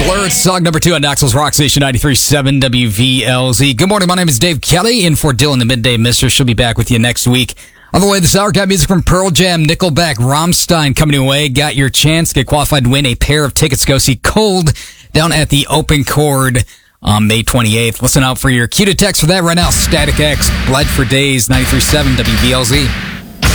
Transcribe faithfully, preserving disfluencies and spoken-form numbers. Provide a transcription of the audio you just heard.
Blur, it's song number two on Knoxville's Rock Station ninety-three point seven W V L Z. Good morning, my name is Dave Kelly, in for Dylan the Midday Mister. She'll be back with you next week. On the way, this hour, got music from Pearl Jam, Nickelback, Rammstein coming your way. Got your chance, get qualified to win a pair of tickets to go see Cold down at the Open Chord on May twenty-eighth. Listen out for your cue to text for that right now. Static X, Blood for Days, ninety-three point seven W V L Z.